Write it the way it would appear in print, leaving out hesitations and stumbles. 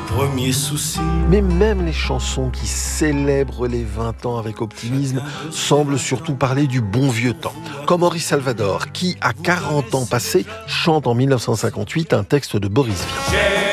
premier souci. Mais même les chansons qui célèbrent les 20 ans avec optimisme semblent surtout parler du bon vieux temps. Comme Henri Salvador, qui, à 40 ans passés, chante en 1958 un texte de Boris Vian.